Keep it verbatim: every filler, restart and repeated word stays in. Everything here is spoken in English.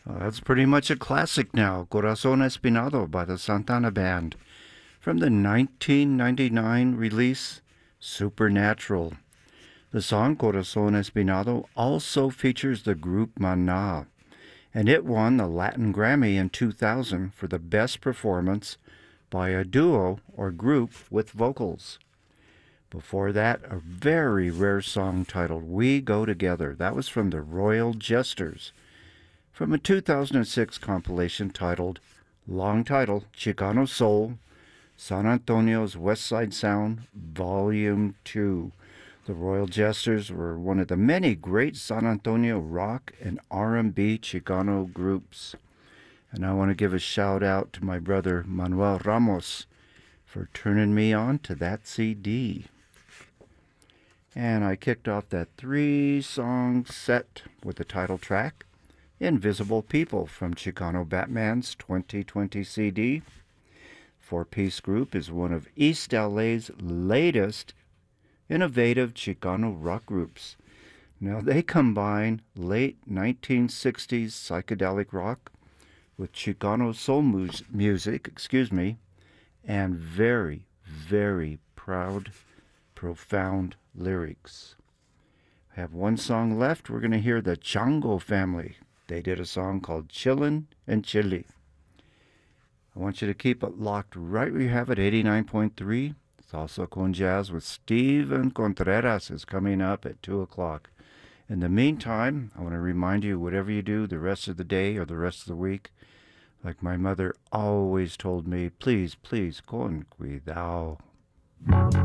Well, that's pretty much a classic now. Corazón Espinado by the Santana Band from the nineteen ninety-nine release Supernatural. The song Corazón Espinado also features the group Maná, and it won the Latin Grammy in two thousand for the best performance by a duo or group with vocals. Before that, a very rare song titled We Go Together. That was from the Royal Jesters, from a two thousand six compilation titled, long title, Chicano Soul, San Antonio's West Side Sound, Volume two. The Royal Jesters were one of the many great San Antonio rock and R and B Chicano groups. And I want to give a shout out to my brother Manuel Ramos for turning me on to that C D. And I kicked off that three-song set with the title track, Invisible People, from Chicano Batman's twenty twenty C D. Four Piece Group is one of East L A's latest innovative Chicano rock groups. Now, they combine late nineteen sixties psychedelic rock with Chicano soul mu- music, excuse me, and very, very proud, profound lyrics. I have one song left. We're going to hear the Chango Family. They did a song called Chillin' and Chili. I want you to keep it locked right where you have it, eighty-nine point three. Salsa con Jazz with Steven Contreras is coming up at two o'clock. In the meantime, I want to remind you, whatever you do the rest of the day or the rest of the week, like my mother always told me, please, please, con cuidado.